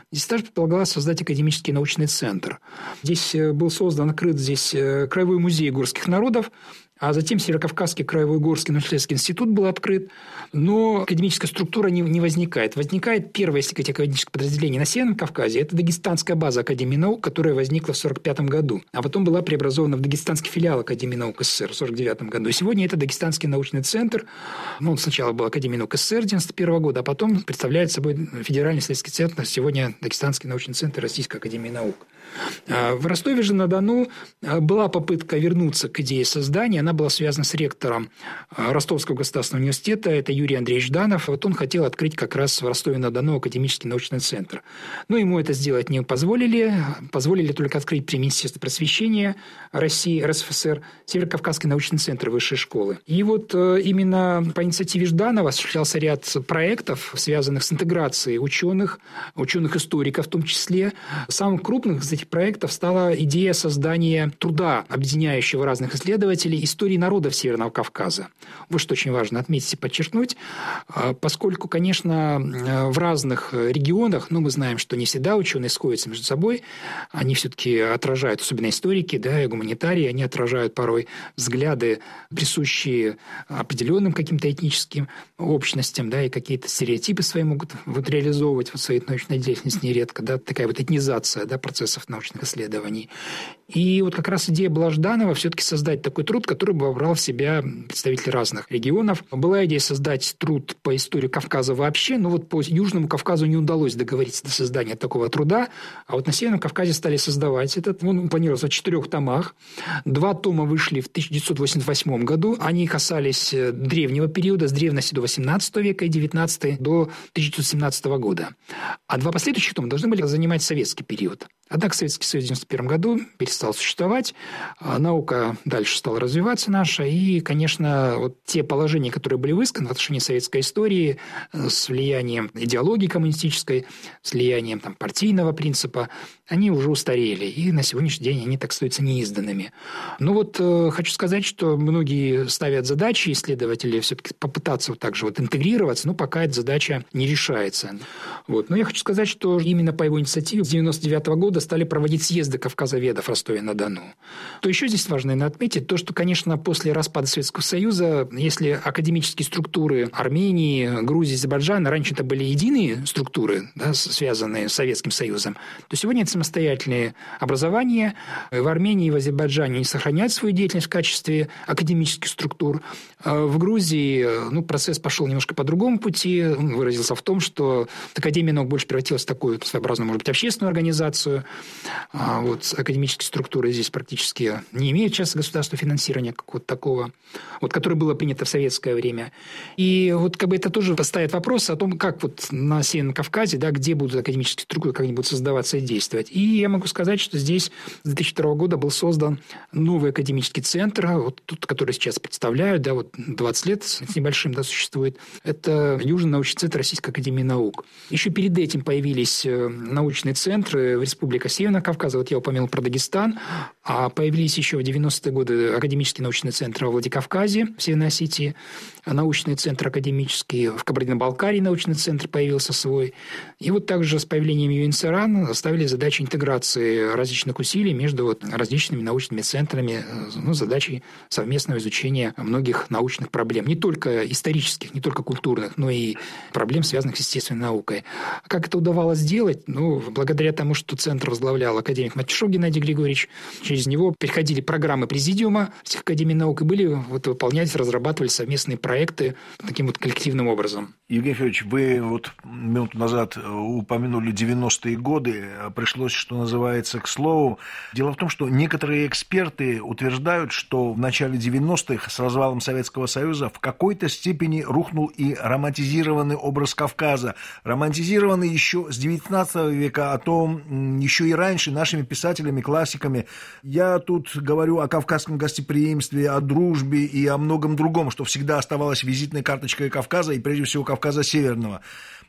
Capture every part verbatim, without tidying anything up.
Здесь также предполагалось создать академический научный центр. Здесь был создан, открыт здесь Краевой музей горских народов, а затем Северокавказский краевой горский научно-исследовательский институт был открыт, но академическая структура не, не возникает. Возникает первое, если говорить, академическое подразделение на Северном Кавказе, это Дагестанская база Академии наук, которая возникла в сорок пятом году, а потом была преобразована в Дагестанский филиал Академии наук СССР в сорок девятом году. И сегодня это Дагестанский научный центр, ну, он сначала был Академией наук СССР девяносто первого года, а потом представляет собой Федеральный исследовательский центр, сегодня Дагестанский научный центр Российской академии наук. В Ростове же на Дону была попытка вернуться к идее создания. Она была связана с ректором Ростовского государственного университета, это Юрий Андреевич Данов. Вот он хотел открыть как раз в Ростове-на-Дону академический научный центр. Но ему это сделать не позволили. Позволили только открыть при Министерстве просвещения России, РСФСР, Северокавказский научный центр высшей школы. И вот именно по инициативе Жданова осуществлялся ряд проектов, связанных с интеграцией ученых, ученых-историков в том числе. Самым крупным из этих проектов стала идея создания труда, объединяющего разных исследователей истории народов Северного Кавказа. Вот что очень важно отметить и подчеркнуть, поскольку, конечно, в разных регионах, ну, мы знаем, что не всегда ученые сходятся между собой, они все-таки отражают, особенно историки, да, и гуманитарии, они отражают порой взгляды, присущие определенным каким-то этническим общностям, да, и какие-то стереотипы свои могут вот реализовывать в своей научной деятельности нередко, да, такая вот этнизация, да, процессов научных исследований. И вот как раз идея была Жданова все-таки создать такой труд, который бы вобрал в себя представителей разных регионов. Была идея создать труд по истории Кавказа вообще, но вот по Южному Кавказу не удалось договориться до создания такого труда, а вот на Северном Кавказе стали создавать этот. Он планировался в четырех томах. Два тома вышли в тысяча девятьсот восемьдесят восьмом году. Они касались древнего периода, с древности до восемнадцатого века и девятнадцатого до тысяча девятьсот семнадцатого года. А два последующих тома должны были занимать советский период. Однако Советский Союз в девяносто первом году перестал существовать, наука дальше стала развиваться наша, и, конечно, вот те положения, которые были высказаны в отношении советской истории с влиянием идеологии коммунистической, с влиянием там, партийного принципа, они уже устарели, и на сегодняшний день они, так остаются неизданными. Но вот э, хочу сказать, что многие ставят задачи, исследователи все-таки попытаться вот так же вот интегрироваться, но пока эта задача не решается. Вот. Но я хочу сказать, что именно по его инициативе с девяносто девятого года стали проводить съезды кавказоведов в Ростове-на-Дону. То еще здесь важно наверное, отметить то, что, конечно, после распада Советского Союза, если академические структуры Армении, Грузии, Азербайджана раньше это были единые структуры, да, связанные с Советским Союзом, то сегодня это самостоятельные образования. В Армении и в Азербайджане они сохраняют свою деятельность в качестве академических структур. В Грузии ну, процесс пошел немножко по другому пути. Он выразился в том, что Академия наук больше превратилась в такую своеобразную, может быть, общественную организацию. Вот академические структуры здесь практически не имеют сейчас государственного финансирования какого-то такого, вот, которое было принято в советское время. И вот как бы это тоже поставит вопрос о том, как вот на Северном Кавказе, да, где будут академические структуры, как они будут создаваться и действовать. И я могу сказать, что здесь с две тысячи второго года был создан новый академический центр, вот тот, который сейчас представляют, да, вот двадцать лет с небольшим, да, существует. Это Южный научный центр Российской академии наук. Еще перед этим появились научные центры в Республике Северного Кавказа, вот я упомянул про Дагестан, а появились еще в девяностые годы академический научный центр во Владикавказе, в Северной Осетии, научный центр академический, в Кабардино-Балкарии научный центр появился свой. И вот также с появлением ЮНСРАН ставили задачи интеграции различных усилий между вот различными научными центрами, ну, задачей совместного изучения многих научных проблем, не только исторических, не только культурных, но и проблем, связанных с естественной наукой. Как это удавалось сделать? Ну, благодаря тому, что центр возглавлял академик Матюшов Геннадий Григорьевич, через него переходили программы президиума всех академий наук и были вот, выполнять, разрабатывали совместные проекты таким вот коллективным образом. Евгений Федорович, вы вот минуту назад упомянули девяностые годы, пришлось, что называется, к слову. Дело в том, что некоторые эксперты утверждают, что в начале девяностых с развалом Советского Союза в какой-то степени рухнул и романтизированный образ Кавказа. Романтизированный еще с девятнадцатого века, а то еще и раньше нашими писателями, классиками. Я тут говорю о кавказском гостеприимстве, о дружбе и о многом другом, что всегда оставалось визитной карточкой Кавказа и, прежде всего, Кавказа Северного.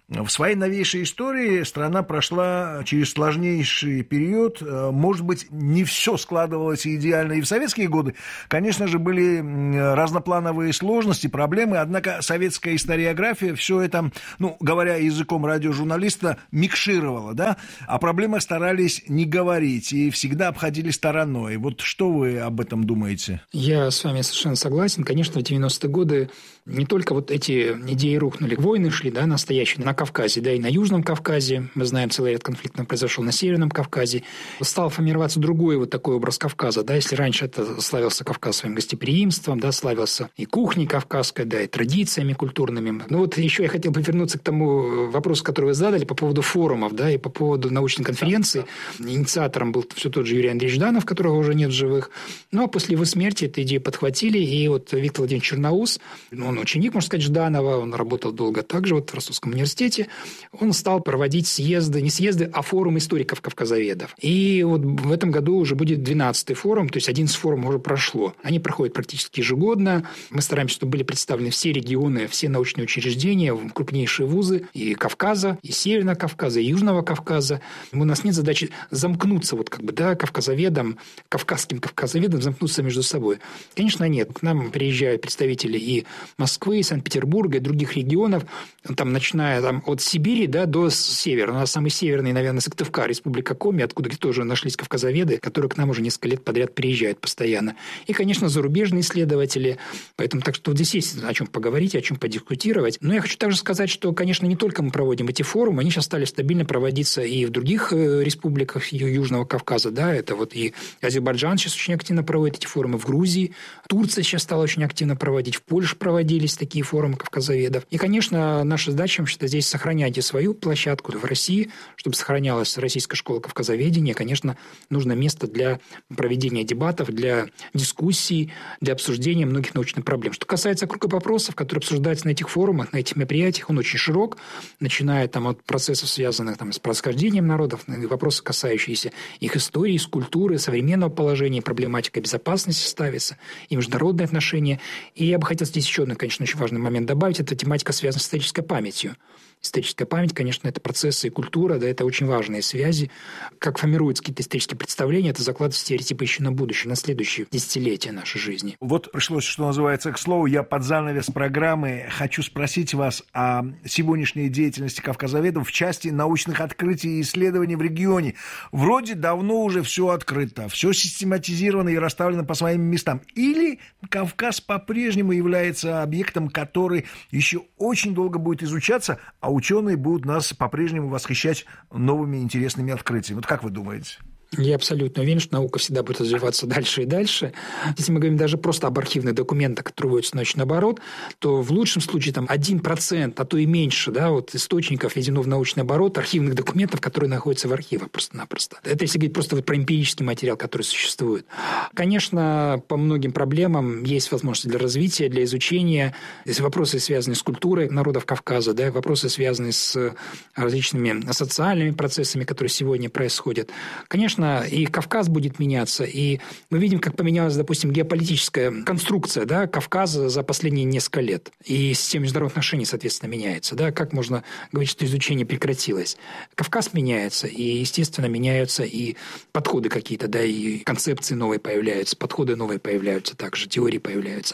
В своей новейшей истории страна прошла через сложнейший период. Может быть, не все складывалось идеально и в советские годы. Конечно же, были разноплановые сложности, проблемы, однако советская историография все это, ну, говоря языком радиожурналиста, микшировала, да? О проблемах старались не говорить и всегда обходили стороной. Вот что вы об этом думаете? Я с вами совершенно согласен. Конечно, в девяностые годы не только вот эти идеи рухнули, войны шли, да, настоящие на Кавказе, да, и на Южном Кавказе. Мы знаем, целый ряд конфликтов произошел на Северном Кавказе. Стал формироваться другой вот такой образ Кавказа, да, если раньше это славился Кавказ своим гостеприимством, да, славился и кухней кавказской, да, и традициями культурными. Ну вот еще я хотел бы вернуться к тому вопросу, который вы задали по поводу форумов, да, и по поводу научной конференции. Инициатором был все тот же Юрий Андреевич Жданов, которого уже нет в живых. Ну, а после его смерти эту идею подхватили, и вот Виктор Владимирович Черноус, он ученик, можно сказать, Жданова, он работал долго также вот в Ростовском университете, он стал проводить съезды, не съезды, а форум историков-кавказоведов. И вот в этом году уже будет двенадцатый форум, то есть одиннадцать форумов уже прошло. Они проходят практически ежегодно. Мы стараемся, чтобы были представлены все регионы, все научные учреждения, крупнейшие вузы и Кавказа, и Северного Кавказа, и Южного Кавказа. У нас нет задачи замкнуться вот как бы, да, кавказоведам, кавказским кавказоведам, замкнуться между собой. Конечно, нет. К нам приезжают представители и Москвы, и Санкт-Петербурга, и других регионов, там, начиная там, от Сибири, да, до севера. У нас самый северный, наверное, Сыктывкар, Республика Коми, откуда тоже нашлись кавказоведы, которые к нам уже несколько лет подряд приезжают постоянно. И, конечно, зарубежные исследователи. Поэтому так что здесь есть о чем поговорить, о чем подискутировать. Но я хочу также сказать, что, конечно, не только мы проводим эти форумы, они сейчас стали стабильно проводиться и в других республиках Южного Кавказа, да, это вот и Азербайджан сейчас очень активно проводит эти форумы, в Грузии, Турция сейчас стала очень активно проводить, в Польше проводились такие форумы кавказоведов. И, конечно, наша задача, что здесь сохранять и свою площадку в России, чтобы сохранялась Российская школа кавказоведения. Конечно, нужно место для проведения дебатов, для дискуссий, для обсуждения многих научных проблем. Что касается круга вопросов, которые обсуждаются на этих форумах, на этих мероприятиях, он очень широк, начиная там, от процессов, связанных там, с происхождением народов, вопросы, касающиеся их истории, культуры, современного положения, проблематика безопасности ставится, и международные отношения. И я бы хотел здесь еще один, конечно, очень важный момент добавить. Это тематика, связанная с исторической памятью. Историческая память, конечно, это процессы и культура, да, это очень важные связи. Как формируются какие-то исторические представления, это закладывает стереотипы еще на будущее, на следующие десятилетия нашей жизни. Вот пришлось, что называется, к слову, я под занавес программы хочу спросить вас о сегодняшней деятельности кавказоведов в части научных открытий и исследований в регионе. Вроде давно уже все открыто, все систематизировано и расставлено по своим местам. Или Кавказ по-прежнему является объектом, который еще очень долго будет изучаться, а ученые будут нас по-прежнему восхищать новыми интересными открытиями. Вот как вы думаете? Я абсолютно уверен, что наука всегда будет развиваться дальше и дальше. Если мы говорим даже просто об архивных документах, которые вводятся научный-оборот, то в лучшем случае там один процент, а то и меньше, да, вот источников введено в научный оборот архивных документов, которые находятся в архивах просто-напросто. Это если говорить просто вот про эмпирический материал, который существует. Конечно, по многим проблемам есть возможности для развития, для изучения. Есть вопросы, связанные с культурой народов Кавказа, да, вопросы, связанные с различными социальными процессами, которые сегодня происходят. Конечно, и Кавказ будет меняться, и мы видим, как поменялась, допустим, геополитическая конструкция, да, Кавказа за последние несколько лет. И система международных отношений, соответственно, меняется. Да. Как можно говорить, что изучение прекратилось? Кавказ меняется, и, естественно, меняются и подходы какие-то, да, и концепции новые появляются, подходы новые появляются, также теории появляются.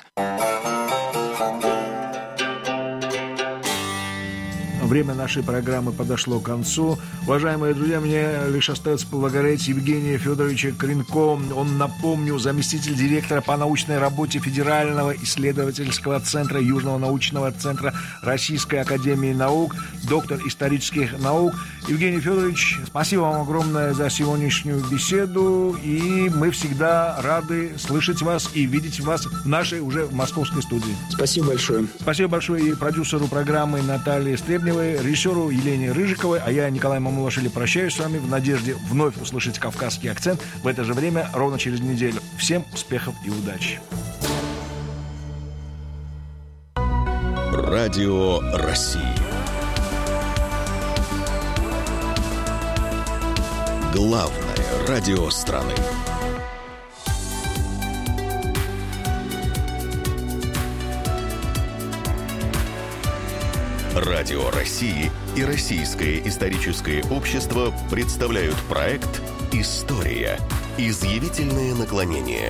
Время нашей программы подошло к концу. Уважаемые друзья, мне лишь остается поблагодарить Евгения Федоровича Кренко. Он, напомню, заместитель директора по научной работе Федерального исследовательского центра Южного научного центра Российской академии наук, доктор исторических наук. Евгений Федорович, спасибо вам огромное за сегодняшнюю беседу. И мы всегда рады слышать вас и видеть вас в нашей уже московской студии. Спасибо большое. Спасибо большое и продюсеру программы Наталье Стребневой, режиссеру Елене Рыжиковой, а я, Николай Мамулашвили, прощаюсь с вами в надежде вновь услышать кавказский акцент в это же время ровно через неделю. Всем успехов и удачи. Радио России. Главное радио страны. Радио России и Российское историческое общество представляют проект «История. Изъявительное наклонение».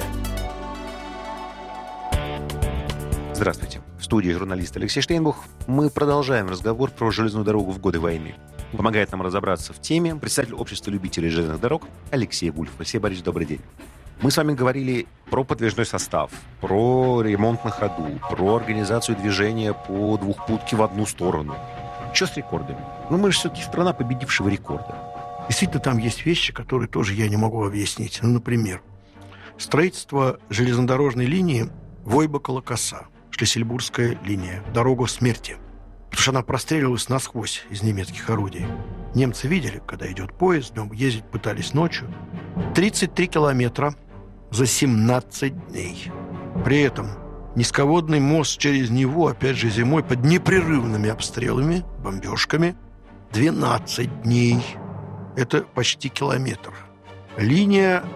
Здравствуйте. В студии журналист Алексей Штейнбух. Мы продолжаем разговор про железную дорогу в годы войны. Помогает нам разобраться в теме представитель общества любителей железных дорог Алексей Вульф. Алексей Борисович, добрый день. Мы с вами говорили про подвижной состав, про ремонт на ходу, про организацию движения по двухпутке в одну сторону. Что с рекордами? Ну, мы же все-таки страна победившего рекорда. Действительно, там есть вещи, которые тоже я не могу объяснить. Ну, например, строительство железнодорожной линии Войбокола-Коса, Шлиссельбургская линия, дорога смерти. Потому что она простреливалась насквозь из немецких орудий. Немцы видели, когда идет поезд, днем ездить пытались ночью. тридцать три километра за семнадцать дней. При этом низководный мост через него, опять же, зимой под непрерывными обстрелами, бомбежками, двенадцать дней. Это почти километр. Линия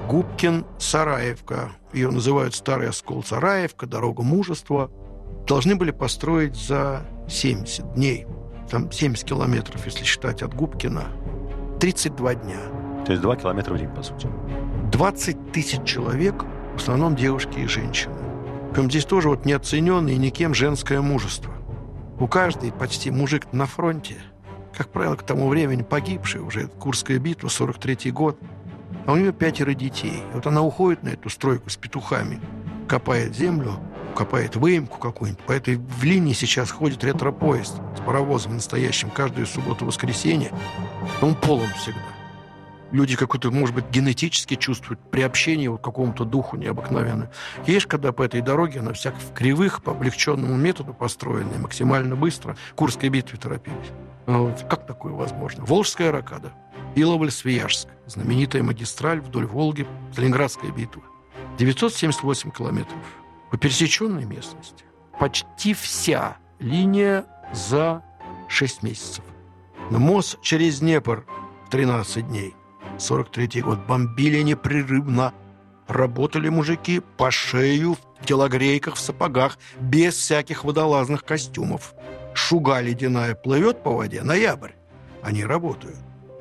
Губкин-Сараевка. Ее называют Старый Оскол-Сараевка, дорога мужества. Должны были построить за семьдесят дней. Там семьдесят километров, если считать от Губкина. тридцать два дня. То есть два километра в день, по сути. двадцать тысяч человек, в основном девушки и женщины. Причем здесь тоже вот неоцененное никем женское мужество. У каждой почти мужик на фронте. Как правило, к тому времени погибший уже. Курская битва, сорок третий год. А у нее пятеро детей. И вот она уходит на эту стройку с петухами, копает землю, копает выемку какую-нибудь. По этой в линии сейчас ходит ретро-поезд с паровозом настоящим каждую субботу-воскресенье. Он полон всегда. Люди какой-то, может быть, генетически чувствуют приобщение вот к какому-то духу необыкновенному. Есть, когда по этой дороге, на всяких кривых, по облегченному методу построенной, максимально быстро, к Курской битве торопились. Вот. Как такое возможно? Волжская рокада. Иловль-Свияжск. Знаменитая магистраль вдоль Волги. Сталинградская битва. девятьсот семьдесят восемь километров. По пересеченной местности. Почти вся линия за шесть месяцев. Но мост через Днепр в тринадцать дней. сорок третий год. Бомбили непрерывно. Работали мужики по шею в телогрейках, в сапогах, без всяких водолазных костюмов. Шуга ледяная плывет по воде, ноябрь. Они работают.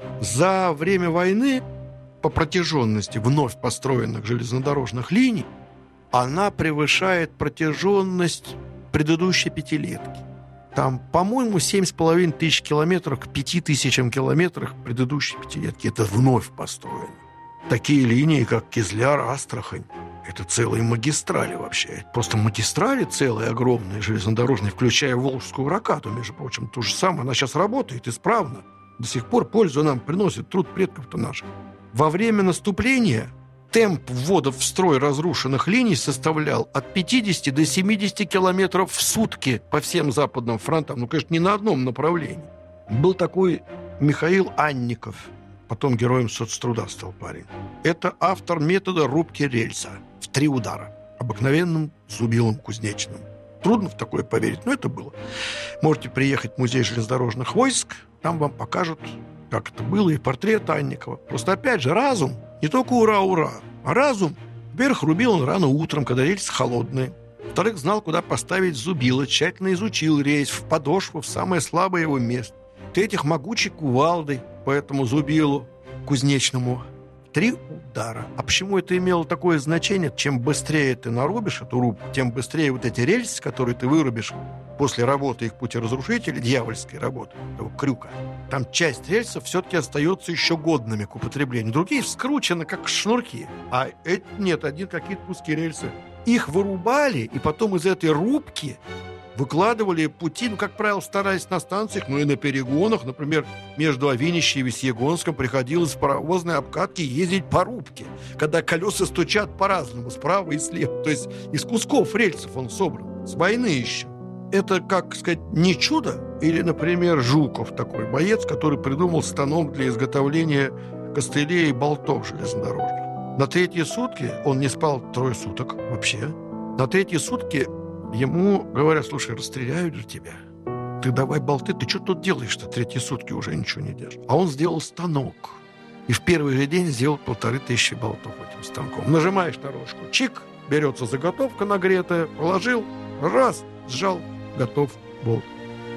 За время войны по протяженности вновь построенных железнодорожных линий она превышает протяженность предыдущей пятилетки. Там, по-моему, семь с половиной тысяч километров к пяти тысячам километрах предыдущей пятилетки. Это вновь построено. Такие линии, как Кизляр, Астрахань, это целые магистрали вообще. Это просто магистрали целые, огромные, железнодорожные, включая Волжскую рокаду, между прочим. То же самое. Она сейчас работает исправно. До сих пор пользу нам приносит труд предков-то наших. Во время наступления темп ввода в строй разрушенных линий составлял от пятидесяти до семидесяти километров в сутки по всем западным фронтам. Ну, конечно, не на одном направлении. Был такой Михаил Анников, потом героем соцтруда стал парень. Это автор метода рубки рельса в три удара. Обыкновенным зубилом кузнечным. Трудно в такое поверить, но это было. Можете приехать в музей железнодорожных войск, там вам покажут, как это было, и портрет Анникова. Просто, опять же, разум, не только ура-ура, а разум. Во-первых, рубил он рано утром, когда рельсы холодные. Во-вторых, знал, куда поставить зубило, тщательно изучил рельс в подошву, в самое слабое его место. В-третьих, могучей кувалдой по этому зубилу кузнечному. Три удара. А почему это имело такое значение? Чем быстрее ты нарубишь эту рубку, тем быстрее вот эти рельсы, которые ты вырубишь после работы их путеразрушителя, дьявольской работы, этого крюка, там часть рельсов все-таки остается еще годными к употреблению. Другие скручены, как шнурки. А эти нет, один какие-то куски рельсы. Их вырубали, и потом из этой рубки выкладывали пути, ну, как правило, старались на станциях, ну и на перегонах. Например, между Авинищей и Весьегонском приходилось в паровозной обкатке ездить по рубке, когда колеса стучат по-разному, справа и слева. То есть из кусков рельсов он собран, с войны еще. Это, как сказать, не чудо? Или, например, Жуков, такой боец, который придумал станок для изготовления костылей и болтов железнодорожных. На третьи сутки он не спал трое суток вообще. На третьи сутки ему говорят: слушай, расстреляют же тебя. Ты давай болты, ты что тут делаешь-то? Третьи сутки уже ничего не держишь. А он сделал станок. И в первый же день сделал полторы тысячи болтов этим станком. Нажимаешь на рожку, чик, берется заготовка нагретая, положил, раз, сжал, готов болт.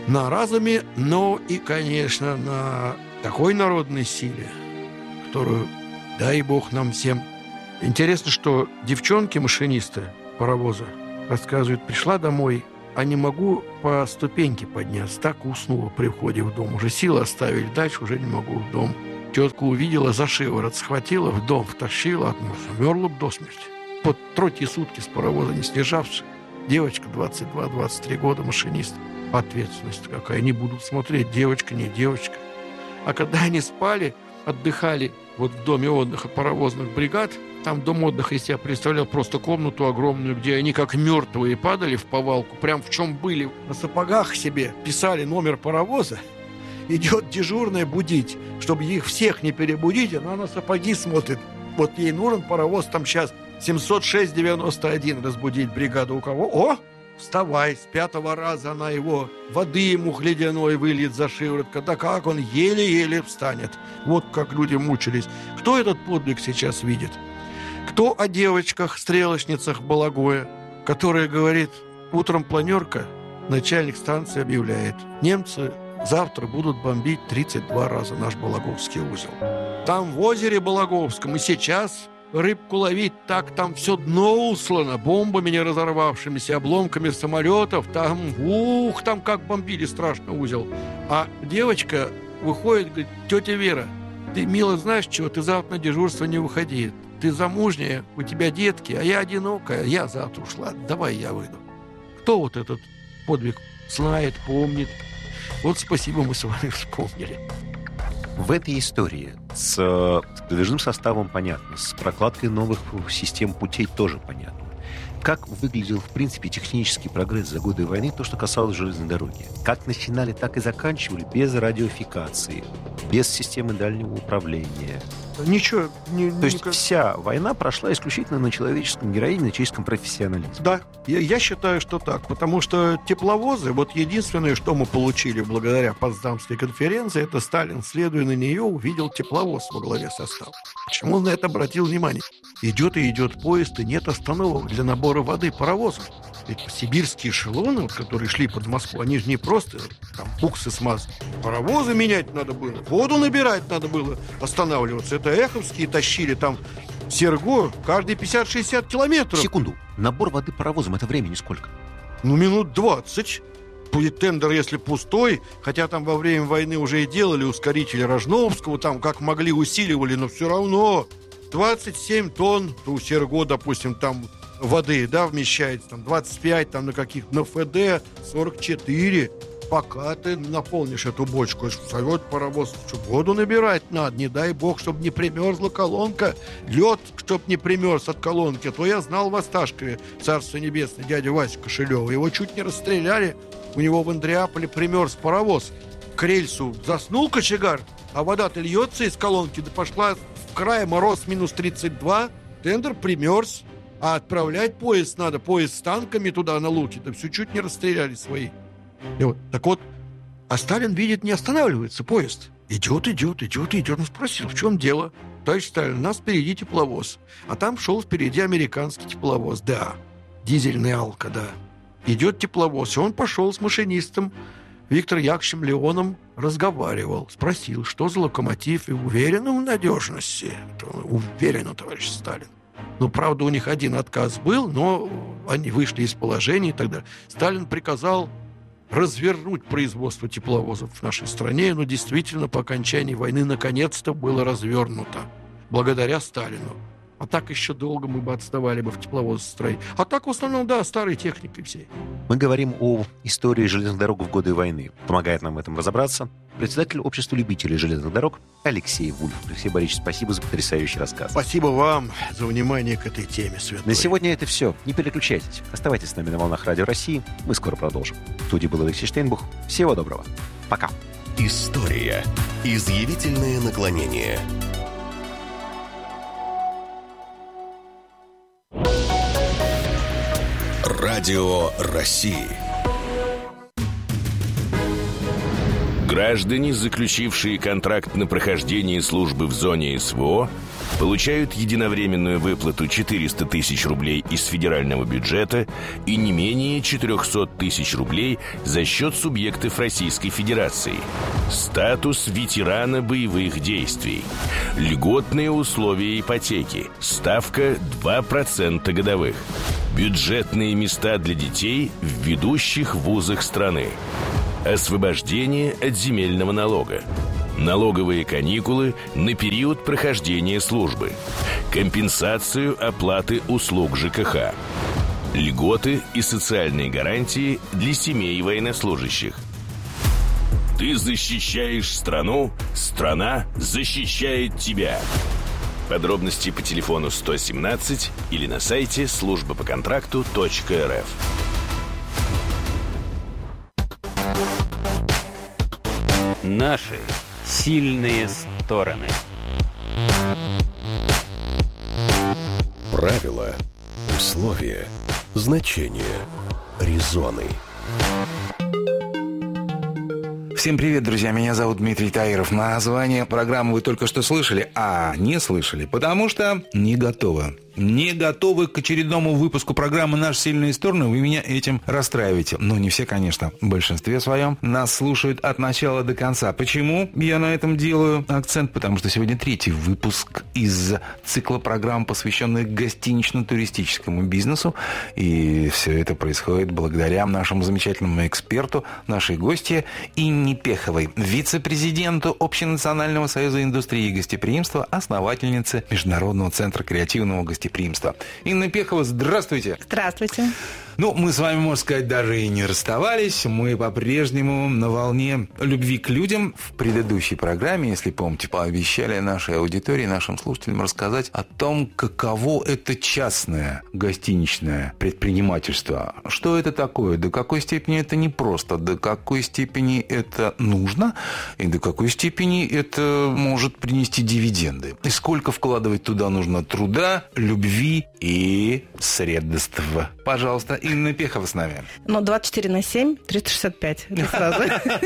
на разуме, но и, конечно, на такой народной силе, которую, дай бог нам всем. Интересно, что девчонки-машинисты паровоза рассказывают, пришла домой, а не могу по ступеньке подняться. Так уснула при входе в дом. Уже силы оставили, дальше уже не могу в дом. Тетку увидела, за шиворот схватила, в дом втащила, мерла до смерти. Под третьи сутки с паровоза не слежавши. Девочка, двадцать два - двадцать три года, машинист. Ответственность какая. Не будут смотреть, девочка, не девочка. А когда они спали, отдыхали вот в доме отдыха паровозных бригад, там дом отдыха, из себя представлял просто комнату огромную, где они как мертвые падали в повалку, прям в чем были. На сапогах себе писали номер паровоза. Идет дежурная будить, чтобы их всех не перебудить, она на сапоги смотрит. Вот ей нужен паровоз там сейчас семьсот шесть девяносто один разбудить бригаду. У кого? О, вставай, с пятого раза она его, воды ему ледяной выльет за шиворот. Да как он еле-еле встанет. Вот как люди мучились. Кто этот подвиг сейчас видит? Кто о девочках-стрелочницах Балагоя, которая говорит, утром планерка, начальник станции объявляет, немцы завтра будут бомбить тридцать два раза наш Балаговский узел. Там в озере Балаговском и сейчас рыбку ловить так, там все дно услано бомбами не разорвавшимися, обломками самолетов. Там, ух, там как бомбили страшно узел. А девочка выходит, говорит, тетя Вера, ты, мило, знаешь чего, ты завтра на дежурство не выходи. Ты замужняя, у тебя детки, а я одинокая, я завтра ушла, давай я выйду. Кто вот этот подвиг знает, помнит? Вот спасибо, мы с вами вспомнили. В этой истории с подвижным составом понятно, с прокладкой новых систем путей тоже понятно. Как выглядел, в принципе, технический прогресс за годы войны, то, что касалось железной дороги. Как начинали, так и заканчивали без радиофикации, без системы дальнего управления. Ничего. Не, То есть никак... вся война прошла исключительно на человеческом героине, на человеческом профессионализме. Да, я, я считаю, что так. Потому что тепловозы, вот единственное, что мы получили благодаря Потсдамской конференции, это Сталин, следуя на нее, увидел тепловоз во главе состава. Почему он на это обратил внимание? Идет и идет поезд, и нет остановок для набора воды паровозов. Ведь сибирские эшелоны, вот, которые шли под Москву, они же не просто там буксы смазывали. Паровозы менять надо было, воду набирать надо было, останавливаться. Это эховские тащили там Серго каждые пятьдесят-шестьдесят километров. Секунду. Набор воды паровозом — это времени сколько? Ну, минут двадцать. Будет тендер, если пустой, хотя там во время войны уже и делали ускорители Рожновского, там как могли усиливали, но все равно двадцать семь тонн у Серго, допустим, там воды, да, вмещается, там двадцать пять, там на каких, на ФД сорок четыре. Пока ты наполнишь эту бочку, совет паровоз, чтобы воду набирать надо, не дай бог, чтобы не примерзла колонка, лед, чтобы не примерз от колонки. А то я знал в Осташкове, царство небесное, дядя Вася Кошелева, его чуть не расстреляли, у него в Андреаполе примерз паровоз, к рельсу заснул кочегар, а вода-то льется из колонки, да пошла в край, мороз минус тридцать два, тендер примерз, а отправлять поезд надо, поезд с танками туда на Луки, да все чуть не расстреляли свои. И вот, так вот, а Сталин видит, не останавливается поезд. Идет, идет, идет, идет. Он спросил, в чем дело? Товарищ Сталин, у нас впереди тепловоз. А там шел впереди американский тепловоз. Да, дизельный Алка, да. Идет тепловоз, и он пошел с машинистом Виктором Яковлевичем Леоном, разговаривал. Спросил, что за локомотив, и уверен в надежности. Уверен, товарищ Сталин. Ну, правда, у них один отказ был, но они вышли из положения и так далее. Сталин приказал развернуть производство тепловозов в нашей стране, но действительно по окончании войны наконец-то было развернуто. Благодаря Сталину. А так еще долго мы бы отставали бы в тепловозостроении. А так в основном, да, старой техникой всей. Мы говорим о истории железных дорог в годы войны. Помогает нам в этом разобраться председатель общества любителей железных дорог Алексей Вульф. Алексей Борисович, спасибо за потрясающий рассказ. Спасибо вам за внимание к этой теме, святой. На сегодня это все. Не переключайтесь. Оставайтесь с нами на волнах Радио России. Мы скоро продолжим. В студии был Алексей Штейнбух. Всего доброго. Пока. История. Изъявительное наклонение. Радио России. Граждане, заключившие контракт на прохождение службы в зоне СВО, получают единовременную выплату четыреста тысяч рублей из федерального бюджета и не менее четыреста тысяч рублей за счет субъектов Российской Федерации. Статус ветерана боевых действий. Льготные условия ипотеки. Ставка два процента годовых. Бюджетные места для детей в ведущих вузах страны. Освобождение от земельного налога. Налоговые каникулы на период прохождения службы. Компенсацию оплаты услуг ЖКХ. Льготы и социальные гарантии для семей военнослужащих. Ты защищаешь страну, страна защищает тебя. Подробности по телефону сто семнадцать или на сайте служба по контракту точка эр эф. Наши сильные стороны. Правила, условия, значения, резоны. Всем привет, друзья, меня зовут Дмитрий Таиров. Название программы вы только что слышали, а не слышали, потому что не готовы. Не готовы к очередному выпуску программы «Наши сильные стороны», вы меня этим расстраиваете. Но не все, конечно. В большинстве своем нас слушают от начала до конца. Почему я на этом делаю акцент? Потому что сегодня третий выпуск из цикла программ, посвященных гостинично-туристическому бизнесу. И все это происходит благодаря нашему замечательному эксперту, нашей гостье Инне Пеховой, вице-президенту Общенационального союза индустрии гостеприимства, основательнице Международного центра креативного гостеприимства. Инна Пехова, здравствуйте. Здравствуйте. Ну, мы с вами, можно сказать, даже и не расставались. Мы по-прежнему на волне любви к людям. В предыдущей программе, если помните, пообещали нашей аудитории, нашим слушателям рассказать о том, каково это частное гостиничное предпринимательство. Что это такое, до какой степени это непросто, до какой степени это нужно и до какой степени это может принести дивиденды. И сколько вкладывать туда нужно труда, любви и средств. Пожалуйста, Инна Пехова с нами. Ну, двадцать четыре на семь, триста шестьдесят пять. Это сразу.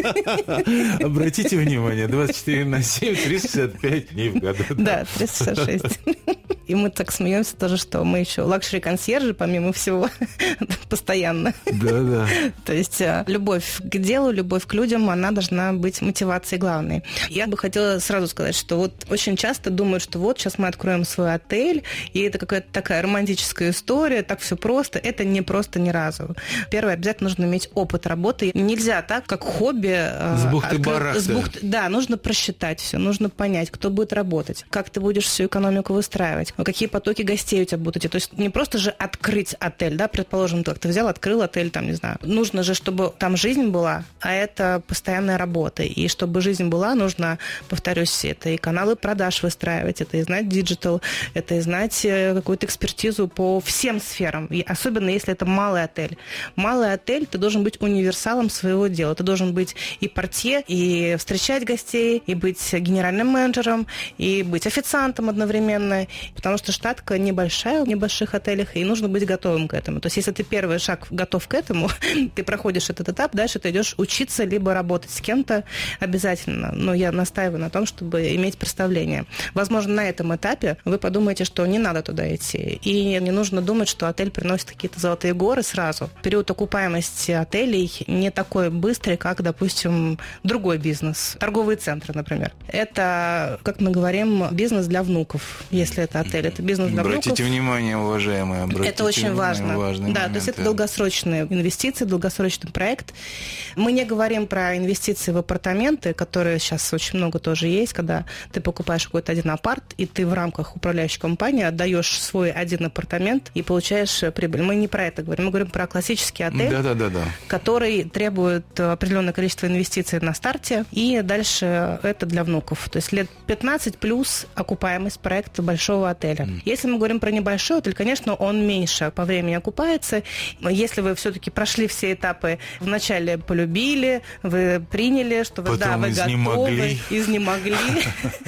Обратите внимание, двадцать четыре на семь, триста шестьдесят пять дней в году. Да, триста шестьдесят шесть. И мы так смеемся тоже, что мы еще лакшери-консьержи, помимо всего, постоянно. Да, да. То есть любовь к делу, любовь к людям, она должна быть мотивацией главной. Я бы хотела сразу сказать, что вот очень часто думают, что вот сейчас мы откроем свой отель, и это какая-то такая романтическая история, так все просто. Это не просто ни разу. Первое, обязательно нужно иметь опыт работы. Нельзя так, как хобби. С бухты-барахты. Бухты... Да, нужно просчитать все, нужно понять, кто будет работать, как ты будешь всю экономику выстраивать, какие потоки гостей у тебя будут идти. То есть не просто же открыть отель, да, предположим, ты взял, открыл отель, там, не знаю. Нужно же, чтобы там жизнь была, а это постоянная работа. И чтобы жизнь была, нужно, повторюсь, это и каналы продаж выстраивать, это и знать диджитал, это и знать какую-то экспертизу по всем сферам. И особенно если это малый отель. Малый отель, ты должен быть универсалом своего дела. Ты должен быть и портье, и встречать гостей, и быть генеральным менеджером, и быть официантом одновременно. Потому что штатка небольшая в небольших отелях, и нужно быть готовым к этому. То есть если ты первый шаг готов к этому, ты проходишь этот этап, дальше ты идешь учиться либо работать с кем-то обязательно. Но я настаиваю на том, чтобы иметь представление. Возможно, на этом этапе вы подумаете, что не надо туда идти. И не нужно думать, что отель приносит какие-то золотые горы сразу. Период окупаемости отелей не такой быстрый, как, допустим, другой бизнес. Торговые центры, например. Это, как мы говорим, бизнес для внуков. Если это отель, это бизнес для внуков. Обратите внимание, уважаемые. Обратите это очень внимание, важно. Да, то есть это долгосрочные инвестиции, долгосрочный проект. Мы не говорим про инвестиции в апартаменты, которые сейчас очень много тоже есть, когда ты покупаешь какой-то один апарт, и ты в рамках управляющей компании отдаешь свой один апартамент и получаешь прибыль. Мы не про это говорим. Мы говорим про классический отель, да, да, да, да. который требует определенное количество инвестиций на старте, и дальше это для внуков. То есть лет пятнадцать плюс окупаемость проекта большого отеля. Mm. Если мы говорим про небольшой отель, конечно, он меньше по времени окупается. Если вы все-таки прошли все этапы, вначале полюбили, вы приняли, что вы, да, вы изнемогли. готовы, изнемогли,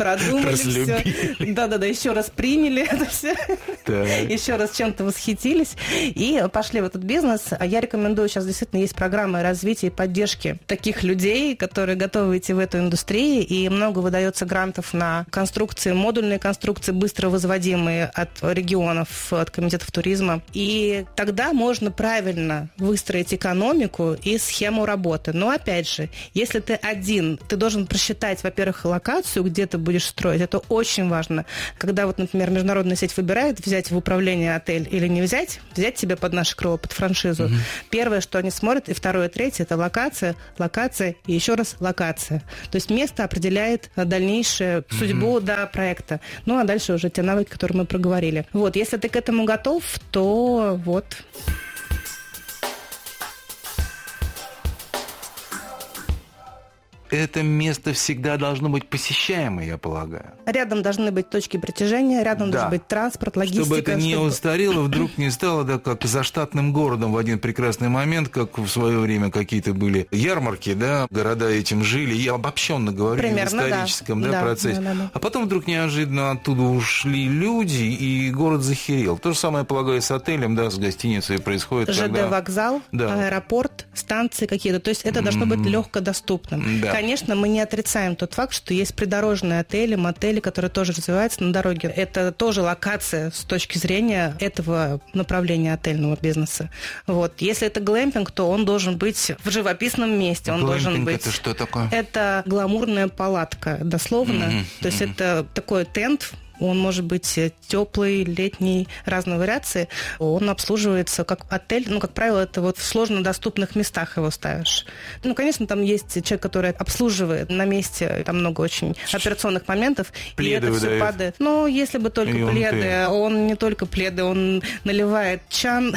продумали все. Да-да-да, еще раз приняли это все. Еще раз чем-то восхитились. И пошли в этот бизнес. Я рекомендую, сейчас действительно есть программы развития и поддержки таких людей, которые готовы идти в эту индустрию. И много выдается грантов на конструкции, модульные конструкции, быстро возводимые от регионов, от комитетов туризма. И тогда можно правильно выстроить экономику и схему работы. Но, опять же, если ты один, ты должен просчитать, во-первых, локацию, где ты будешь строить. Это очень важно. Когда, вот, например, международная сеть выбирает, взять в управление отель или не взять, взять себе под наше крыло, под франшизу. Mm-hmm. Первое, что они смотрят, и второе, третье, это локация, локация и еще раз локация. То есть место определяет дальнейшую mm-hmm. судьбу до проекта. Ну, а дальше уже те навыки, которые мы проговорили. Вот, если ты к этому готов, то вот... Это место всегда должно быть посещаемое, я полагаю. Рядом должны быть точки притяжения, рядом да. должен быть транспорт, логистика. Чтобы это не чтобы... устарело, вдруг не стало, да, как заштатным городом в один прекрасный момент, как в свое время какие-то были ярмарки, да, города этим жили. Я обобщенно говорю, примерно, в историческом да. Да, да, процессе. Да, да, да. А потом вдруг неожиданно оттуда ушли люди, и город захерел. То же самое, полагаю, с отелем, да, с гостиницей происходит. ЖД вокзал, да. аэропорт, станции какие-то. То есть это должно быть легкодоступным. Да. Конечно, мы не отрицаем тот факт, что есть придорожные отели, мотели, которые тоже развиваются на дороге. Это тоже локация с точки зрения этого направления отельного бизнеса. Вот. Если это глэмпинг, то он должен быть в живописном месте. Он глэмпинг должен быть... это что такое? Это гламурная палатка, дословно. Mm-hmm. То есть mm-hmm. это такой тент. Он может быть теплый, летний, разные вариации. Он обслуживается как отель. Ну, как правило, это вот в сложно доступных местах его ставишь. Ну, конечно, там есть человек, который обслуживает на месте. Там много очень операционных моментов. Пледы и это выдает. Все падает. Ну, если бы только и пледы. Он, он не только пледы. Он наливает чан,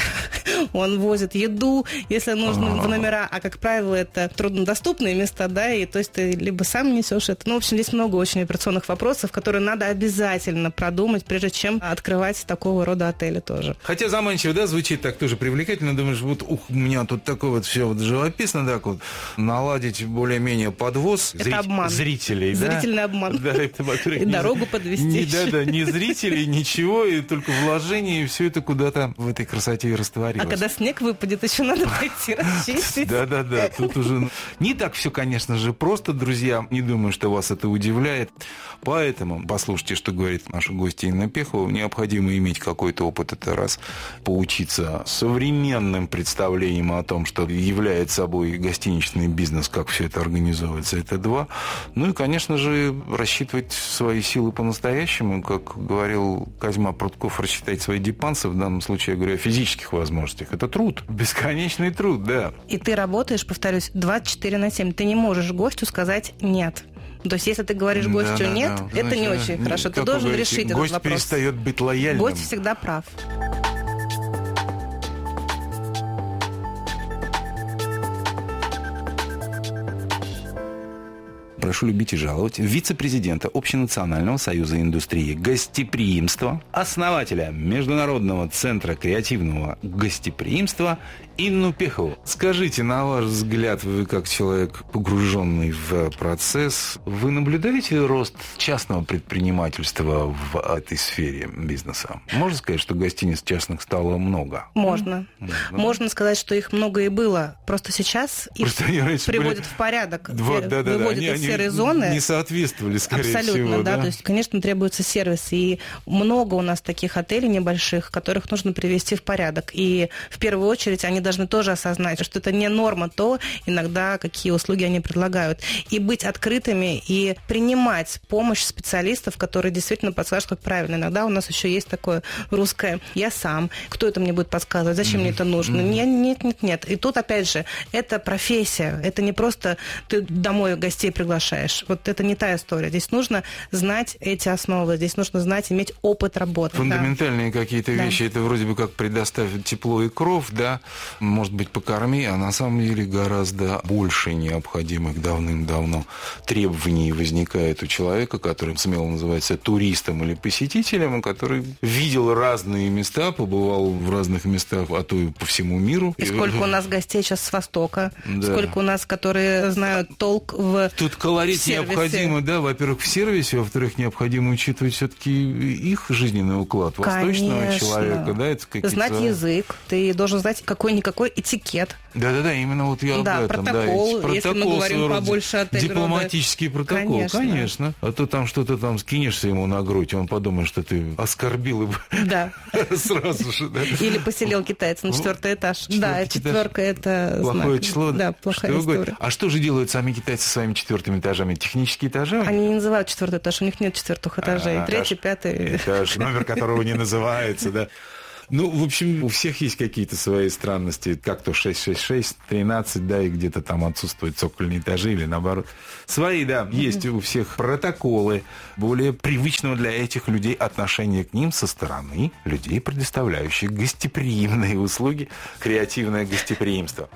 он возит еду, если нужно А-а-а. в номера. А, как правило, это труднодоступные места, да, и то есть ты либо сам несешь это. Ну, в общем, здесь много очень операционных вопросов, которые надо обязательно продумать, прежде чем открывать такого рода отели тоже. Хотя заманчиво, да, звучит так тоже привлекательно. Думаешь, вот ух, у меня тут такое вот все вот живописно, так вот, наладить более-менее подвоз это зрителей, обман. зрителей, Зрительный да? обман. Да, это, и не, дорогу подвести. Не, да, да, не зрителей, ничего, и только вложения, и все это куда-то в этой красоте и растворилось. А когда снег выпадет, еще надо пойти расчистить. Да, да, да, тут уже не так все, конечно же, просто, друзья. Не думаю, что вас это удивляет. Поэтому послушайте, что говорит наша гостья Инна Пехова. Необходимо иметь какой-то опыт, это раз. Поучиться современным представлением о том, что является собой гостиничный бизнес, как все это организовывается, это два. Ну и, конечно же, рассчитывать свои силы по-настоящему. Как говорил Козьма Прутков, рассчитать свои дипансы, в данном случае я говорю о физических возможностях. Это труд, бесконечный труд, да. И ты работаешь, повторюсь, двадцать четыре на семь. Ты не можешь гостю сказать «нет». То есть, если ты говоришь гостю да, да, «нет», да. это Значит, не очень хорошо. Ты должен говорите, решить этот вопрос. Гость перестает быть лояльным. Гость всегда прав. Прошу любить и жаловать вице-президента Общенационального союза индустрии гостеприимства, основателя Международного центра креативного гостеприимства Инну Пехову. Скажите, на ваш взгляд, вы как человек, погруженный в процесс, вы наблюдаете рост частного предпринимательства в этой сфере бизнеса? Можно сказать, что гостиниц частных стало много? Можно. Можно, Можно сказать, что их много и было. Просто сейчас Просто их приводят были... в порядок, Два, да, да, выводят да, из серой зоны. Не соответствовали, скорее Абсолютно, всего. да. да. То есть, конечно, требуется сервис. И много у нас таких отелей небольших, которых нужно привести в порядок. И в первую очередь они должны тоже осознать, что это не норма, то иногда какие услуги они предлагают. И быть открытыми, и принимать помощь специалистов, которые действительно подскажут, как правильно. Иногда у нас еще есть такое русское «я сам», кто это мне будет подсказывать, зачем mm-hmm. мне это нужно? Mm-hmm. Нет, нет, нет, нет. И тут, опять же, это профессия, это не просто ты домой гостей приглашаешь. Вот это не та история. Здесь нужно знать эти основы, здесь нужно знать, иметь опыт работы. Фундаментальные да. какие-то да. вещи, это вроде бы как предоставить тепло и кров, да, может быть, покорми, а на самом деле гораздо больше необходимых давным-давно требований возникает у человека, который смело называется туристом или посетителем, который видел разные места, побывал в разных местах, а то и по всему миру. И сколько у нас гостей сейчас с Востока, да. сколько у нас, которые знают толк в Тут говорить необходимо, да, во-первых, в сервисе, во-вторых, необходимо учитывать все-таки их жизненный уклад восточного Конечно. человека, да, это какие-то... Знать язык, ты должен знать какой-никакой этикет. Да-да-да, именно вот я да, об этом. Протокол, да, если мы говорим побольше отель дипломатический рода. протокол, конечно. конечно. А то там что-то там скинешься ему на грудь, он подумает, что ты оскорбил его да. сразу же. Да. Или поселил китайца на четвертый этаж. Четвертый да, четверка это плохое знак. число. Да, плохая что история. А что же делают сами китайцы своими четвертыми этажами? Технические этажи? Они не называют четвертый этаж, у них нет четвертых этажей. А, Третий, пятый. Этаж, номер которого не называется, да. Ну, в общем, у всех есть какие-то свои странности, как то шесть шесть шесть, тринадцать, да, и где-то там отсутствуют цокольные этажи или наоборот. Свои, да, mm-hmm. есть у всех протоколы более привычного для этих людей отношения к ним со стороны людей, предоставляющих гостеприимные услуги, креативное гостеприимство.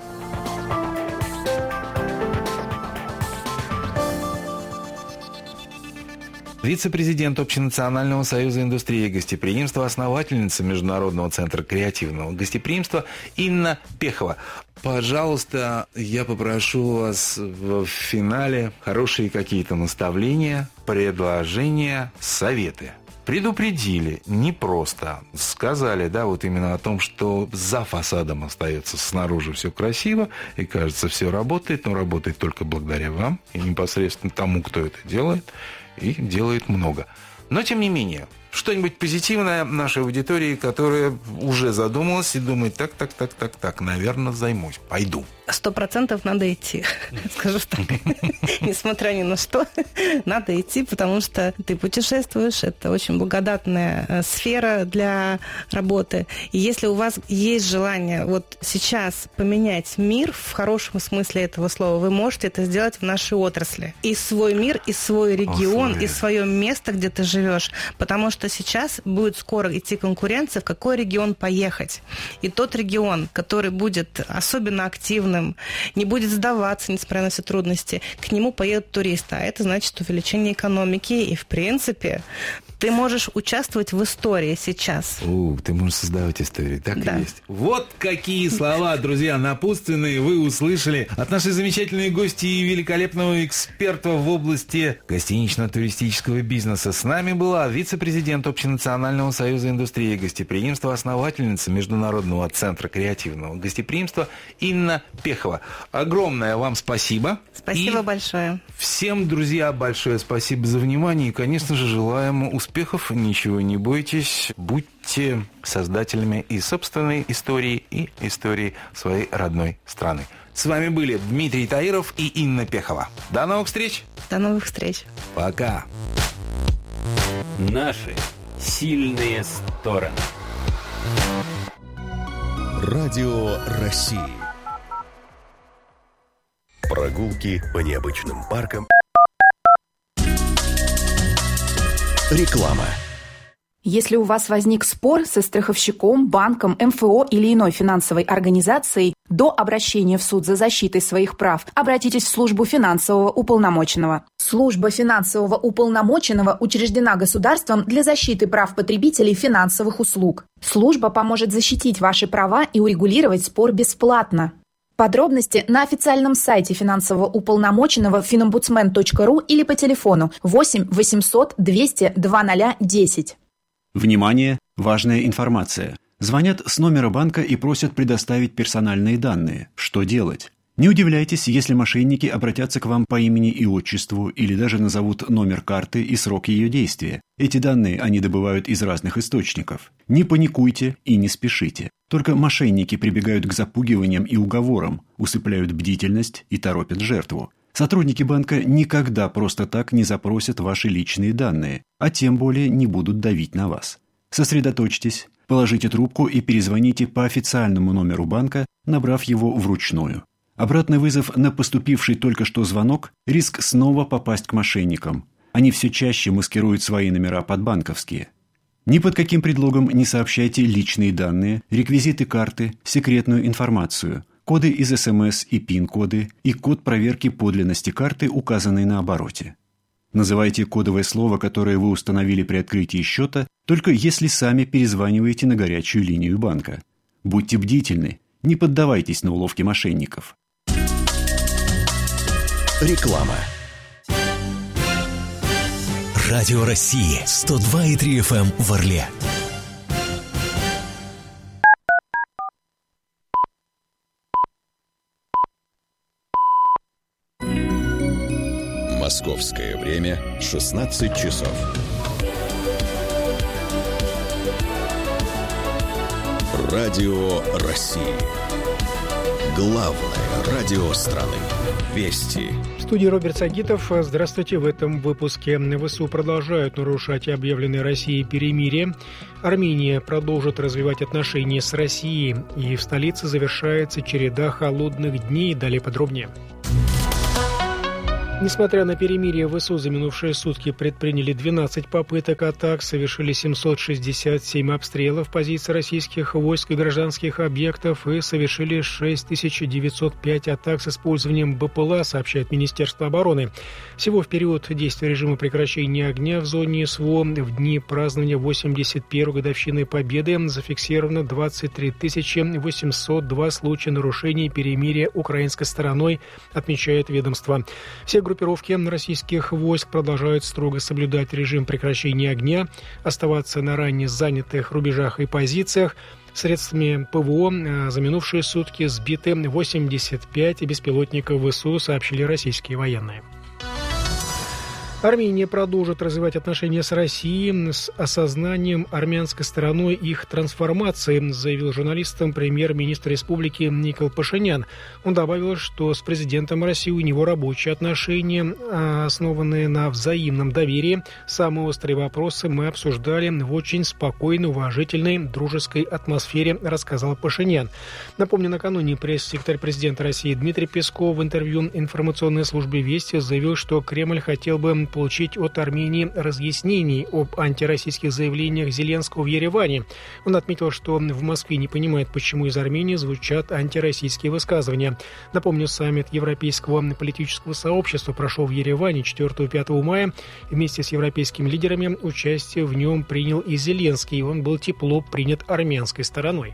Вице-президент Общенационального союза индустрии гостеприимства, основательница Международного центра креативного гостеприимства Инна Пехова. Пожалуйста, я попрошу вас в финале хорошие какие-то наставления, предложения, советы. Предупредили, не просто. Сказали, да, вот именно о том, что за фасадом остается снаружи все красиво, и кажется, все работает, но работает только благодаря вам и непосредственно тому, кто это делает. И делает много. Но, тем не менее, что-нибудь позитивное нашей аудитории, которая уже задумалась и думает, так, так, так, так, так, наверное, займусь, пойду. Сто процентов надо идти, скажу так. Несмотря ни на что, надо идти, потому что ты путешествуешь, это очень благодатная сфера для работы. И если у вас есть желание вот сейчас поменять мир в хорошем смысле этого слова, вы можете это сделать в нашей отрасли. И свой мир, и свой регион, и свое место, где ты живешь. Потому что сейчас будет скоро идти конкуренция, в какой регион поехать. И тот регион, который будет особенно активным, не будет сдаваться, несмотря на все трудности, к нему поедут туристы. А это значит увеличение экономики. И, в принципе, ты можешь участвовать в истории сейчас. У, ты можешь создавать истории, так да. и есть. Вот какие слова, друзья, напутственные вы услышали от нашей замечательной гости и великолепного эксперта в области гостинично-туристического бизнеса. С нами была вице-президент Общенационального союза индустрии гостеприимства, основательница Международного центра креативного гостеприимства Инна Пехова. Огромное вам спасибо. Спасибо и большое. Всем, друзья, большое спасибо за внимание. И, конечно же, желаем успехов. Успехов, ничего не бойтесь, будьте создателями и собственной истории, и истории своей родной страны. С вами были Дмитрий Таиров и Инна Пехова. До новых встреч! До новых встреч! Пока! Наши сильные стороны. Радио России. Прогулки по необычным паркам. Реклама. Если у вас возник спор со страховщиком, банком, эм эф о или иной финансовой организацией, до обращения в суд за защитой своих прав обратитесь в службу финансового уполномоченного. Служба финансового уполномоченного учреждена государством для защиты прав потребителей финансовых услуг. Служба поможет защитить ваши права и урегулировать спор бесплатно. Подробности на официальном сайте финансового уполномоченного финомбудсмен точка ру или по телефону восемь восемьсот двести два ноль десять. Внимание! Важная информация. Звонят с номера банка и просят предоставить персональные данные. Что делать? Не удивляйтесь, если мошенники обратятся к вам по имени и отчеству или даже назовут номер карты и срок ее действия. Эти данные они добывают из разных источников. Не паникуйте и не спешите. Только мошенники прибегают к запугиваниям и уговорам, усыпляют бдительность и торопят жертву. Сотрудники банка никогда просто так не запросят ваши личные данные, а тем более не будут давить на вас. Сосредоточьтесь, положите трубку и перезвоните по официальному номеру банка, набрав его вручную. Обратный вызов на поступивший только что звонок – риск снова попасть к мошенникам. Они все чаще маскируют свои номера под банковские. Ни под каким предлогом не сообщайте личные данные, реквизиты карты, секретную информацию, коды из эс эм эс и пин-коды и код проверки подлинности карты, указанный на обороте. Называйте кодовое слово, которое вы установили при открытии счета, только если сами перезваниваете на горячую линию банка. Будьте бдительны, не поддавайтесь на уловки мошенников. Реклама. Радио России сто два и три эф эм в Орле. Московское время шестнадцать часов. Радио России. Главное радио страны. Вести. В студии Роберт Сагитов. Здравствуйте. В этом выпуске. ВСУ продолжают нарушать объявленное Россией перемирие. Армения продолжит развивать отношения с Россией. И в столице завершается череда холодных дней. Далее подробнее. Несмотря на перемирие, ВСУ за минувшие сутки предприняли двенадцать попыток атак, совершили семьсот шестьдесят семь обстрелов позиций российских войск и гражданских объектов и совершили шесть тысяч девятьсот пять атак с использованием БПЛА, сообщает Министерство обороны. Всего в период действия режима прекращения огня в зоне СВО в дни празднования восемьдесят первой годовщины Победы зафиксировано двадцать три тысячи восемьсот два случая нарушений перемирия украинской стороной, отмечает ведомство. Все группировки российских войск продолжают строго соблюдать режим прекращения огня, оставаться на ранее занятых рубежах и позициях. Средствами ПВО за минувшие сутки сбиты восемьдесят пять беспилотников ВСУ, сообщили российские военные. Армения продолжит развивать отношения с Россией с осознанием армянской стороной их трансформации, заявил журналистам премьер-министр республики Никол Пашинян. Он добавил, что с президентом России у него рабочие отношения, основанные на взаимном доверии. Самые острые вопросы мы обсуждали в очень спокойной, уважительной, дружеской атмосфере, рассказал Пашинян. Напомню, накануне пресс-секретарь президента России Дмитрий Песков в интервью информационной службе «Вести» заявил, что Кремль хотел бы получить от Армении разъяснений об антироссийских заявлениях Зеленского в Ереване. Он отметил, что в Москве не понимает, почему из Армении звучат антироссийские высказывания. Напомню, саммит Европейского политического сообщества прошел в Ереване четвёртого-пятого мая. Вместе с европейскими лидерами участие в нем принял и Зеленский. Он был тепло принят армянской стороной.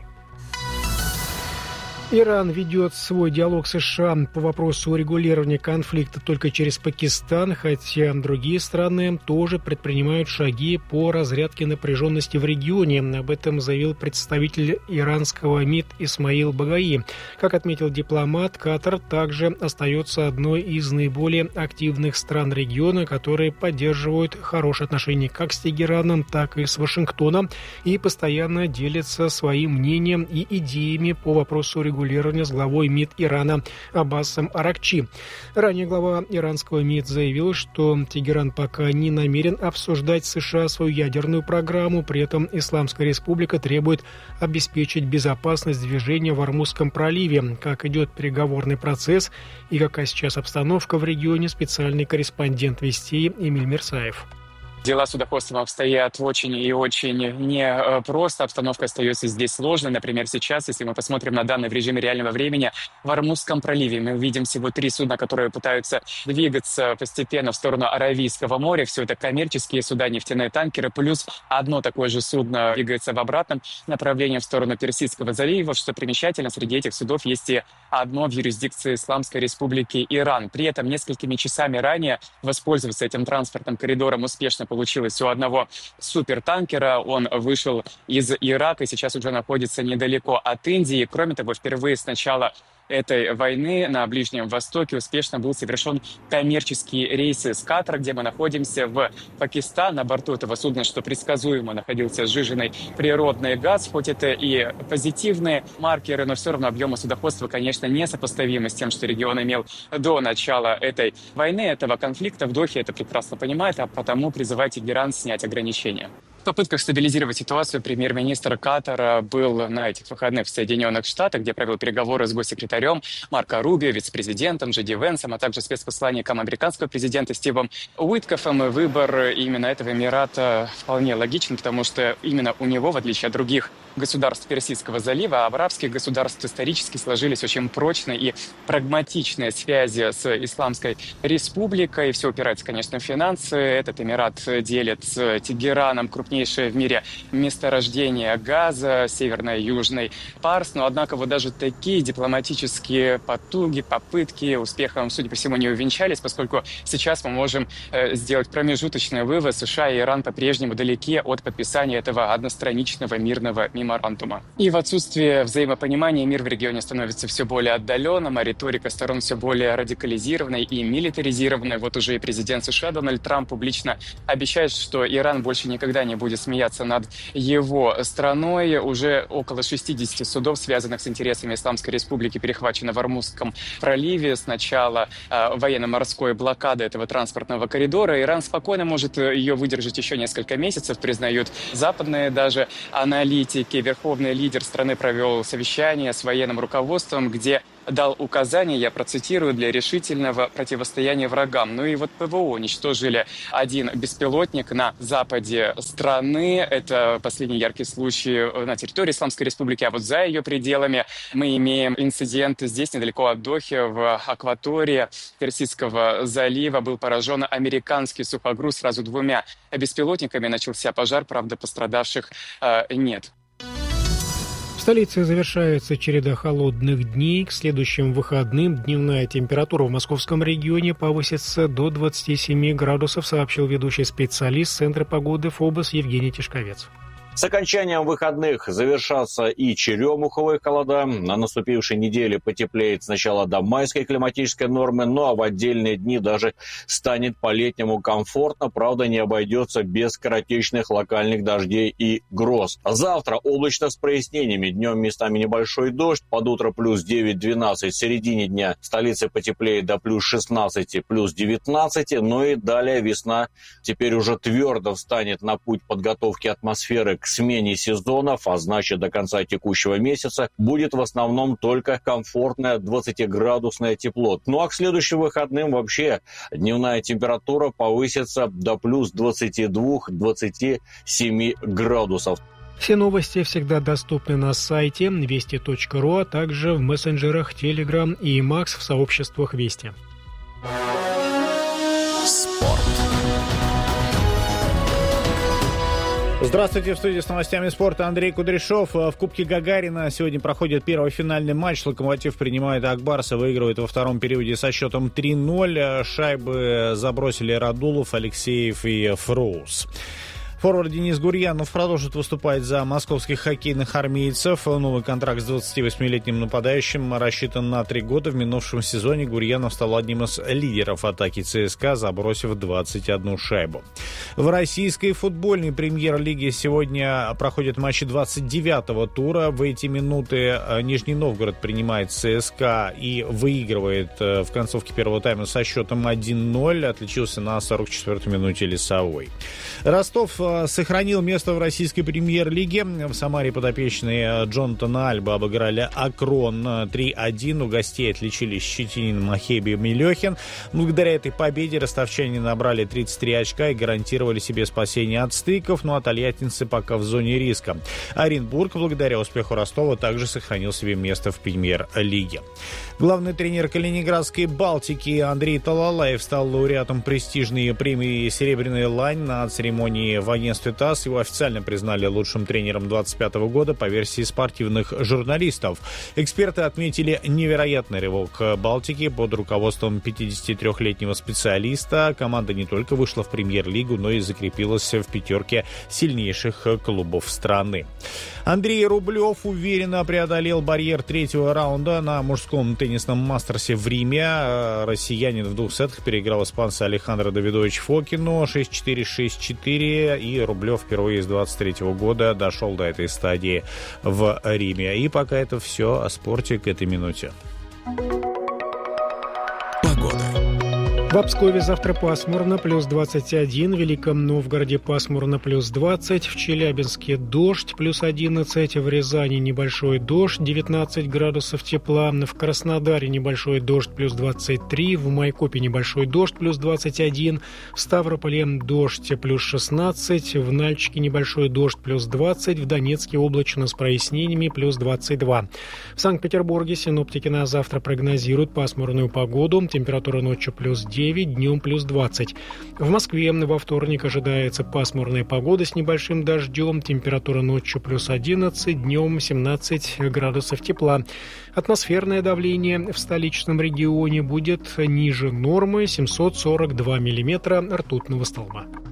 Иран ведет свой диалог с США по вопросу урегулирования конфликта только через Пакистан, хотя другие страны тоже предпринимают шаги по разрядке напряженности в регионе. Об этом заявил представитель иранского МИД Исмаил Багаи. Как отметил дипломат, Катар также остается одной из наиболее активных стран региона, которые поддерживают хорошие отношения как с Тегераном, так и с Вашингтоном и постоянно делятся своим мнением и идеями по вопросу урегулирования регулирования с главой МИД Ирана Аббасом Аракчи. Ранее глава иранского МИД заявил, что Тегеран пока не намерен обсуждать с США свою ядерную программу, при этом Исламская Республика требует обеспечить безопасность движения в Ормузском проливе. Как идет переговорный процесс и какая сейчас обстановка в регионе, специальный корреспондент Вести Эмиль Мерсаев. Дела судоходства обстоят очень и очень непросто. Обстановка остается здесь сложной. Например, сейчас, если мы посмотрим на данные в режиме реального времени, в Ормузском проливе мы видим всего три судна, которые пытаются двигаться постепенно в сторону Аравийского моря. Все это коммерческие суда, нефтяные танкеры, плюс одно такое же судно двигается в обратном направлении в сторону Персидского залива. Что примечательно, среди этих судов есть и одно в юрисдикции Исламской Республики Иран. При этом несколькими часами ранее воспользоваться этим транспортным коридором успешно получилось у одного супертанкера. Он вышел из Ирака и сейчас уже находится недалеко от Индии. Кроме того, впервые с начала этой войны на Ближнем Востоке успешно был совершен коммерческий рейс из Катара, где мы находимся, в Пакистан. На борту этого судна, что предсказуемо, находился сжиженный природный газ. Хоть это и позитивные маркеры, но все равно объемы судоходства, конечно, несопоставимы с тем, что регион имел до начала этой войны, этого конфликта. В Дохе это прекрасно понимает, а потому призывает Тегеран снять ограничения. В попытках стабилизировать ситуацию премьер-министр Катара был на этих выходных в Соединенных Штатах, где провел переговоры с госсекретарем Марко Рубио, вице-президентом Джей Ди Венсом, а также спецпосланником американского президента Стивом Уиткоффом. Выбор именно этого эмирата вполне логичен, потому что именно у него, в отличие от других государств Персидского залива, а в арабских государствах исторически сложились очень прочные и прагматичные связи с Исламской республикой. Все упирается, конечно, в финансы. Этот эмират делит с Тегераном крупнейшее в мире месторождение газа, северный и южный Парс. Но, однако, вот даже такие дипломатические потуги, попытки успехом, судя по всему, не увенчались, поскольку сейчас мы можем сделать промежуточный вывод: США и Иран по-прежнему далеки от подписания этого одностраничного мирного меморандума. И в отсутствие взаимопонимания мир в регионе становится все более отдаленным, а риторика сторон все более радикализированной и милитаризированной. Вот уже и президент США Дональд Трамп публично обещает, что Иран больше никогда не будет смеяться над его страной. Уже около шестидесяти судов, связанных с интересами Исламской республики, перехвачено в Ормузском проливе с начала э, военно-морской блокады этого транспортного коридора. Иран спокойно может ее выдержать еще несколько месяцев, признают западные даже аналитики. Верховный лидер страны провел совещание с военным руководством, где дал указания, я процитирую, для решительного противостояния врагам. Ну и вот ПВО уничтожили один беспилотник на западе страны. Это последний яркий случай на территории Исламской республики, а вот за ее пределами мы имеем инцидент здесь, недалеко от Дохи, в акватории Персидского залива. Был поражен американский сухогруз сразу двумя беспилотниками. Начался пожар, правда, пострадавших э, нет. В столице завершается череда холодных дней. К следующим выходным дневная температура в московском регионе повысится до двадцати семи градусов, сообщил ведущий специалист Центра погоды ФОБОС Евгений Тишковец. С окончанием выходных завершатся и черемуховые холода. На наступившей неделе потеплеет сначала до майской климатической нормы, ну а в отдельные дни даже станет по-летнему комфортно. Правда, не обойдется без скоротечных локальных дождей и гроз. Завтра облачно с прояснениями. Днем местами небольшой дождь. Под утро плюс девять-двенадцать. В середине дня в столице потеплеет до плюс шестнадцати, плюс девятнадцати. Ну и далее весна теперь уже твердо встанет на путь подготовки атмосферы к смене сезонов, а значит до конца текущего месяца будет в основном только комфортное двадцатиградусное тепло. Ну а к следующим выходным вообще дневная температура повысится до плюс двадцати двух — двадцати семи градусов. Все новости всегда доступны на сайте вести точка ру, а также в мессенджерах Telegram и Макс в сообществах Вести. Спорт. Здравствуйте, в студии с новостями спорта Андрей Кудряшов. В Кубке Гагарина сегодня проходит первый финальный матч. «Локомотив» принимает Акбарса, выигрывает во втором периоде со счетом три ноль. Шайбы забросили Радулов, Алексеев и Фроуз. Форвард Денис Гурьянов продолжит выступать за московских хоккейных армейцев. Новый контракт с двадцативосьмилетним нападающим рассчитан на три года. В минувшем сезоне Гурьянов стал одним из лидеров атаки ЦСКА, забросив двадцать одну шайбу. В российской футбольной премьер-лиге сегодня проходят матчи двадцать девятого тура. В эти минуты Нижний Новгород принимает ЦСКА и выигрывает в концовке первого тайма со счетом один ноль. Отличился на сорок четвёртой минуте Лесовой. Ростов сохранил место в российской премьер-лиге. В Самаре подопечные Джонатана Альба обыграли Акрон три один. У гостей отличились Щетинин, Махеби и Милехин. Благодаря этой победе ростовчане набрали тридцать три очка и гарантировали себе спасение от стыков. Ну а тольяттинцы пока в зоне риска. Оренбург, благодаря успеху Ростова, также сохранил себе место в премьер-лиге. Главный тренер Калининградской «Балтики» Андрей Талалаев стал лауреатом престижной премии «Серебряная лань» на церемонии в агентстве ТАСС. Его официально признали лучшим тренером двадцать пятого года по версии спортивных журналистов. Эксперты отметили невероятный рывок «Балтики» под руководством пятидесятитрёхлетнего специалиста. Команда не только вышла в премьер-лигу, но и закрепилась в пятерке сильнейших клубов страны. Андрей Рублев уверенно преодолел барьер третьего раунда на мужском теннисном мастерсе в Риме. Россиянин в двух сетах переиграл испанца Алехандро Давидович Фокину шесть четыре — шесть четыре, и Рублев впервые с двадцать третьего года дошел до этой стадии в Риме. И пока это все о спорте к этой минуте. Погода. В Пскове завтра пасмурно, плюс двадцать один, в Великом Новгороде пасмурно, плюс двадцать, в Челябинске дождь, плюс одиннадцать, в Рязани небольшой дождь, девятнадцать градусов тепла, в Краснодаре небольшой дождь, плюс двадцать три, в Майкопе небольшой дождь, плюс двадцать один, в Ставрополе дождь, плюс шестнадцать, в Нальчике небольшой дождь, плюс двадцать, в Донецке облачно с прояснениями, плюс двадцать два. В Санкт-Петербурге синоптики на завтра прогнозируют пасмурную погоду, температура ночью плюс девять, днем плюс двадцать. В Москве во вторник ожидается пасмурная погода с небольшим дождем, температура ночью плюс одиннадцать, днем семнадцать градусов тепла. Атмосферное давление в столичном регионе будет ниже нормы семьсот сорок два миллиметра ртутного столба.